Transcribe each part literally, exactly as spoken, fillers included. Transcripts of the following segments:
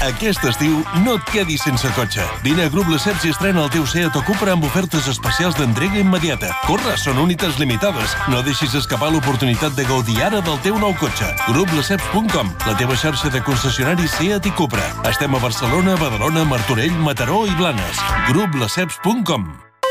Aquest estiu no et quedis sense cotxe. Vine a Grup Lesseps i estrena el teu Seat o Cupra amb ofertes especials d'entrega immediata. Corre, són unitats limitades. No deixis escapar l'oportunitat de gaudir ara del teu nou cotxe. grup lesseps punt com, la teva xarxa de concessionaris Seat i Cupra. Estem a Barcelona, Badalona, Martorell, Mataró i Blanes. grup lesseps punt com.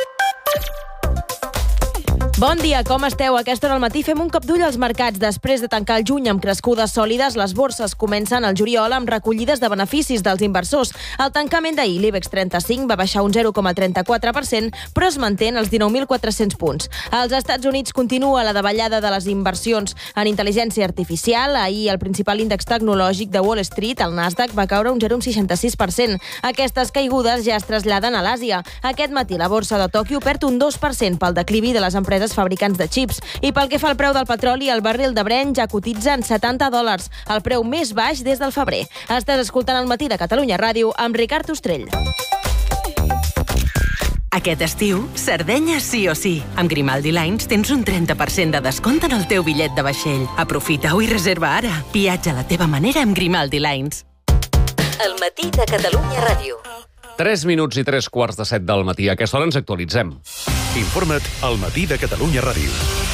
Bon dia, com esteu? A aquesta hora al matí fem un cop d'ull als mercats. Després de tancar el juny amb crescudes sòlides, les borses comencen el juliol amb recollides de beneficis dels inversors. Al tancament d'ahir, l'IBEX trenta-cinc va baixar un zero coma trenta-quatre per cent, però es manté en els dinou mil quatre-cents punts. Als Estats Units continua la davallada de les inversions en intel·ligència artificial. Ahir, el principal índex tecnològic de Wall Street, el Nasdaq, va caure un zero coma seixanta-sis per cent. Aquestes caigudes ja es traslladen a l'Àsia. Aquest matí, la borsa de Tòquio perd un dos per cent pel declivi de les empreses fabricants de xips. I pel que fa al preu del petroli, el barril de Brent ja cotitza en setanta dòlars, el preu més baix des del febrer. Estàs escoltant el Matí de Catalunya Ràdio amb Ricard Ostrell. Aquest estiu, Sardenya sí o sí. Amb Grimaldi Lines tens un trenta per cent de descompte en el teu bitllet de vaixell. Aprofita-ho i reserva ara. Viatja a la teva manera amb Grimaldi Lines. El Matí de Catalunya Ràdio. tres minuts i tres quarts de set del matí. A aquesta hora ens actualitzem. Informa't al Matí de Catalunya Ràdio.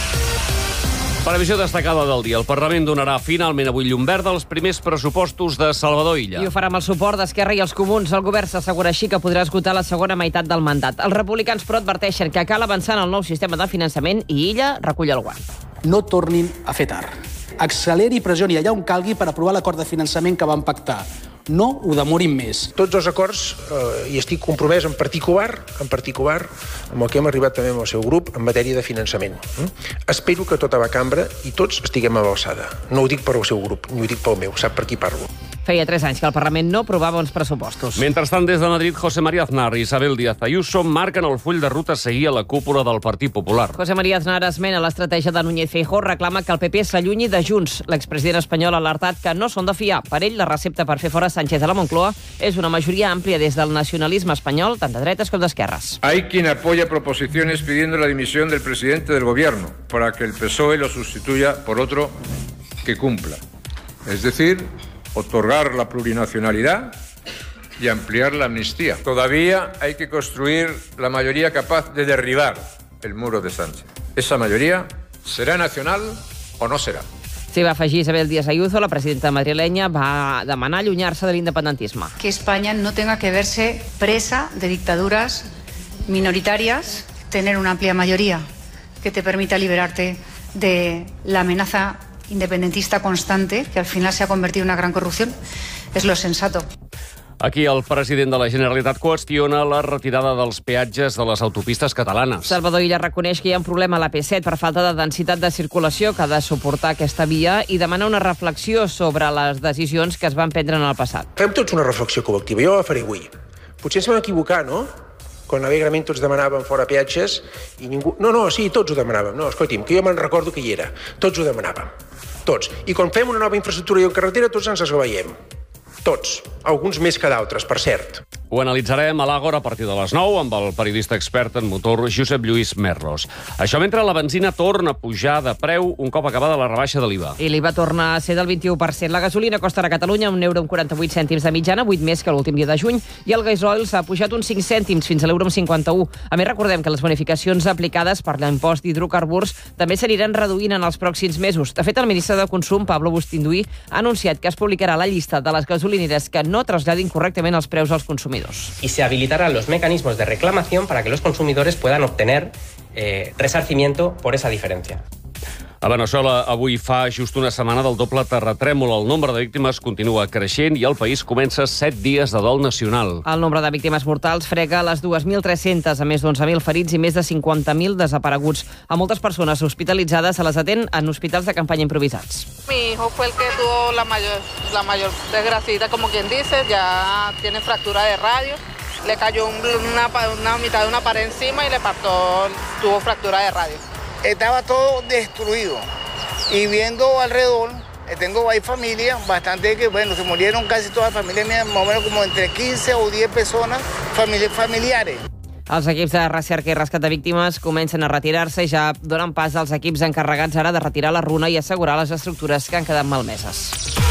Previsió destacada del dia. El Parlament donarà finalment avui llum verda als primers pressupostos de Salvador Illa. I ho farà amb el suport d'Esquerra i els Comuns. El govern s'assegura així que podrà esgotar la segona meitat del mandat. Els republicans, però, adverteixen que cal avançar en el nou sistema de finançament i Illa recull el guant. No tornin a fer tard. Acceleri i pressioni allà on calgui per aprovar l'acord de finançament que van pactar. No ho demorin més. Tots els acords, eh, i estic compromès en particular, en particular, amb el que hem arribat també amb el seu grup, en matèria de finançament. Mm? Espero que tota la cambra i tots estiguem a l'alçada. No ho dic per al seu grup, ni ho dic pel meu, sap per qui parlo. Feia tres anys que el Parlament no aprovava uns pressupostos. Mentrestant, des de Madrid, José María Aznar i Isabel Díaz Ayuso marquen el full de ruta a seguir a la cúpula del Partit Popular. José María Aznar esmena l'estratègia de Núñez Feijóo, reclama que el P P s'allunyi de Junts. L'expresident espanyol ha alertat que no són de fiar. Per ell, la recepta per fer fora Sánchez de la Moncloa és una majoria àmplia des del nacionalisme espanyol, tant de dretes com d'esquerres. Hay quien apoya proposiciones pidiendo la dimisión del presidente del gobierno para que el P S O E lo sustituya por otro que cumpla. Es decir, otorgar la plurinacionalidad y ampliar la amnistía. Todavía hay que construir la mayoría capaz de derribar el muro de Sánchez. Esa mayoría será nacional o no será. S'hi va afegir Isabel Díaz Ayuso, la presidenta madrilenya, va demanar allunyar-se de l'independentisme. Que España no tenga que verse presa de dictaduras minoritarias, tener una amplia mayoría que te permita liberarte de la amenaza independentista constante, que al final se ha convertido en una gran corrupción, es lo sensato. Aquí el president de la Generalitat qüestiona la retirada dels peatges de les autopistes catalanes. Salvador Illa reconeix que hi ha un problema a l'A P set per falta de densitat de circulació que ha de suportar aquesta via i demana una reflexió sobre les decisions que es van prendre en el passat. Fem tots una reflexió col·lectiva, jo la faré avui. Potser ens vam equivocar, no? Quan alegrament tots demanàvem fora peatges i ningú... No, no, sí, tots ho demanàvem. No, escolti'm, que jo me'n recordo que hi era. Tots ho demanàvem. Tots. I quan fem una nova infraestructura i en carretera, tots ens esgaveiem. Tots. Alguns més que d'altres, per cert. Ho analitzarem a l'Àgora a partir de les nou amb el periodista expert en motor Josep Lluís Merlos. Això mentre la benzina torna a pujar de preu un cop acabada la rebaixa de l'I V A. I l'I V A torna a ser del vint-i-u per cent. La gasolina costa a Catalunya un euro amb quaranta-vuit cèntims de mitjana, vuit més que l'últim dia de juny, i el gasoil s'ha pujat uns cinc cèntims fins a l'euro amb cinquanta-u. A més, recordem que les bonificacions aplicades per l'impost d'hidrocarburs també s'aniran reduint en els pròxims mesos. De fet, el ministre de Consum, Pablo Bustinduy, ha anunciat que es publicarà la llista de les gasolineres que no traslladin correctament els preus als consumidors. Y se habilitarán los mecanismos de reclamación para que los consumidores puedan obtener eh, resarcimiento por esa diferencia. A Veneçuela avui fa just una setmana del doble terratrèmol. El nombre de víctimes continua creixent i el país comença set dies de dol nacional. El nombre de víctimes mortals frega les dos mil tres-centes, a més d'onze mil ferits i més de cinquanta mil desapareguts. A moltes persones hospitalitzades se les atén en hospitals de campanya improvisats. Mi hijo fue el que tuvo la mayor, la mayor desgracia, como quien dice, ya tiene fractura de radio. Le cayó un, una, una mitad de una pared encima y le partió, tuvo fractura de radio. Estaba todo destruido y viendo alrededor, tengo ahí familia, bastante que, bueno, se murieron casi todas las familias mías, más o menos como entre quinze o diez personas famili familiares. Els equips de recerca i rescat de víctimes comencen a retirar-se i ja donen pas als equips encarregats ara de retirar la runa i assegurar les estructures que han quedat malmeses.